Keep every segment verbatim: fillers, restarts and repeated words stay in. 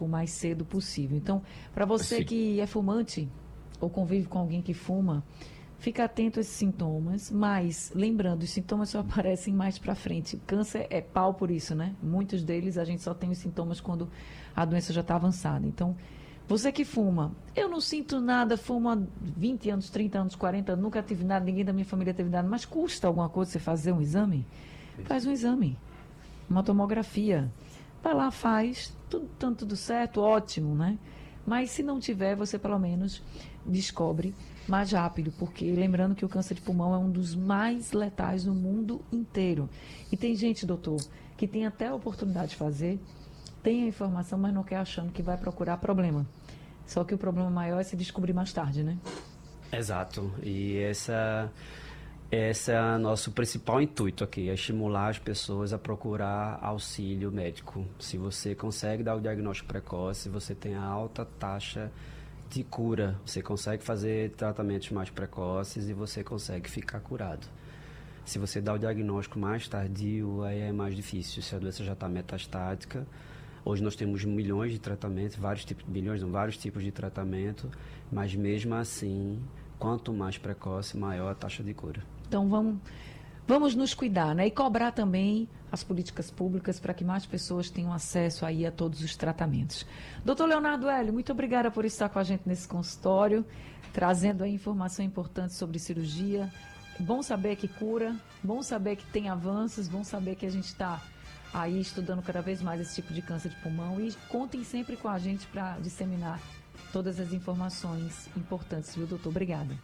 diagnóstico o mais cedo possível. Então, para você Sim. que é fumante ou convive com alguém que fuma, fica atento a esses sintomas, mas lembrando, os sintomas só aparecem mais para frente. Câncer é pau por isso, né? Muitos deles a gente só tem os sintomas quando a doença já está avançada. Então, você que fuma, eu não sinto nada, fumo há vinte anos, trinta anos, quarenta anos, nunca tive nada, ninguém da minha família teve nada, mas custa alguma coisa você fazer um exame? Faz um exame, uma tomografia. Vai lá, faz, tudo, tanto tudo certo, ótimo, né? Mas se não tiver, você pelo menos descobre mais rápido, porque lembrando que o câncer de pulmão é um dos mais letais no mundo inteiro. E tem gente, doutor, que tem até a oportunidade de fazer, tem a informação, mas não quer achando que vai procurar problema. Só que o problema maior é se descobrir mais tarde, né? Exato. E essa, esse é o nosso principal intuito aqui, é estimular as pessoas a procurar auxílio médico. Se você consegue dar o diagnóstico precoce, você tem a alta taxa de cura. Você consegue fazer tratamentos mais precoces e você consegue ficar curado. Se você dá o diagnóstico mais tardio, aí é mais difícil. Se a doença já está metastática, hoje nós temos milhões de tratamentos, vários tipos, milhões, não, vários tipos de tratamento, mas mesmo assim, quanto mais precoce, maior a taxa de cura. Então vamos, vamos nos cuidar, né? E cobrar também as políticas públicas para que mais pessoas tenham acesso aí a todos os tratamentos. doutor Leonardo Hélio, muito obrigada por estar com a gente nesse consultório, trazendo aí informação importante sobre cirurgia. Bom saber que cura, bom saber que tem avanços, bom saber que a gente está aí estudando cada vez mais esse tipo de câncer de pulmão, e contem sempre com a gente para disseminar todas as informações importantes, viu, doutor? Obrigada.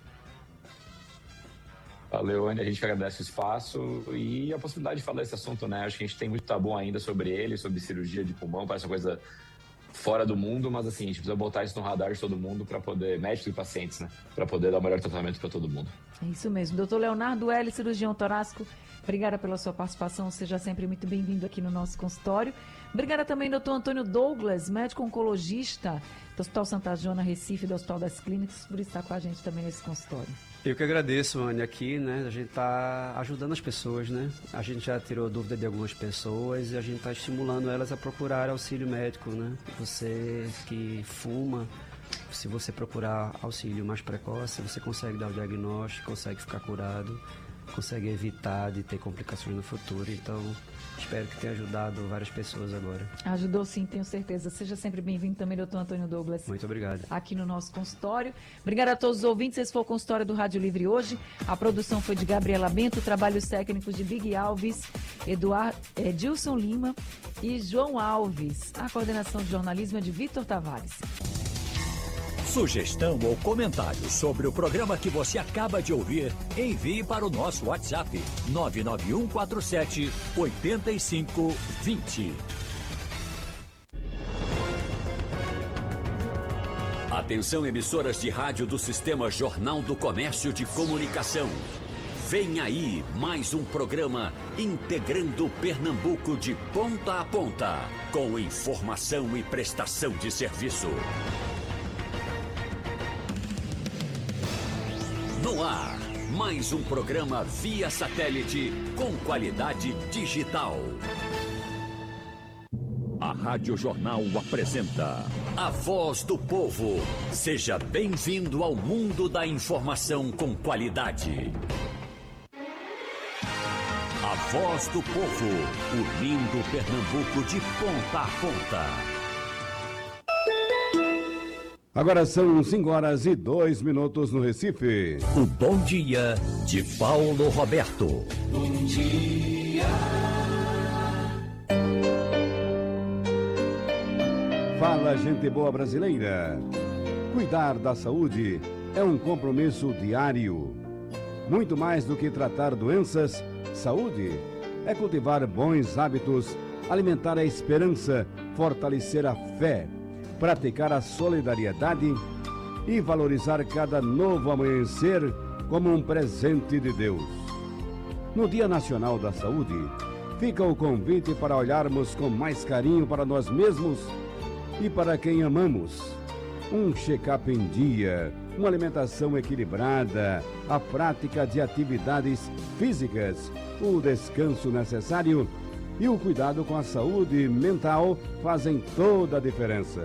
Valeu, Anny, a gente agradece o espaço e a possibilidade de falar desse assunto, né? Acho que a gente tem muito tabu ainda sobre ele, sobre cirurgia de pulmão, parece uma coisa fora do mundo, mas assim, a gente precisa botar isso no radar de todo mundo para poder, médicos e pacientes, né? Para poder dar o melhor tratamento para todo mundo. É isso mesmo. doutor Leonardo Hélio, cirurgião torácico, obrigada pela sua participação, seja sempre muito bem-vindo aqui no nosso consultório. Obrigada também, doutor Antônio Douglas, médico oncologista do Hospital Santa Joana, Recife, do Hospital das Clínicas, por estar com a gente também nesse consultório. Eu que agradeço, Anny, aqui, né? A gente está ajudando as pessoas, né? A gente já tirou dúvida de algumas pessoas e a gente está estimulando elas a procurar auxílio médico, né? Você que fuma, se você procurar auxílio mais precoce, você consegue dar o diagnóstico, consegue ficar curado, consegue evitar de ter complicações no futuro. Então, espero que tenha ajudado várias pessoas agora. Ajudou sim, tenho certeza. Seja sempre bem-vindo também, doutor Antônio Douglas. Muito obrigado. Aqui no nosso consultório. Obrigada a todos os ouvintes. Esse foi o consultório do Rádio Livre hoje. A produção foi de Gabriela Bento, trabalhos técnicos de Big Alves, Eduardo, Edilson Lima e João Alves. A coordenação de jornalismo é de Vitor Tavares. Sugestão ou comentário sobre o programa que você acaba de ouvir, envie para o nosso WhatsApp nove nove um quatro sete oito cinco dois zero. Atenção, emissoras de rádio do Sistema Jornal do Comércio de Comunicação. Vem aí mais um programa integrando Pernambuco de ponta a ponta, com informação e prestação de serviço. No ar, mais um programa via satélite com qualidade digital. A Rádio Jornal apresenta A Voz do Povo. Seja bem-vindo ao mundo da informação com qualidade. A Voz do Povo, unindo Pernambuco de ponta a ponta. Agora são cinco horas e dois minutos no Recife. O Bom Dia de Paulo Roberto. Bom dia. Fala, gente boa brasileira. Cuidar da saúde é um compromisso diário. Muito mais do que tratar doenças, saúde é cultivar bons hábitos, alimentar a esperança, fortalecer a fé, praticar a solidariedade e valorizar cada novo amanhecer como um presente de Deus. No Dia Nacional da Saúde, fica o convite para olharmos com mais carinho para nós mesmos e para quem amamos. Um check-up em dia, uma alimentação equilibrada, a prática de atividades físicas, o descanso necessário e o cuidado com a saúde mental fazem toda a diferença.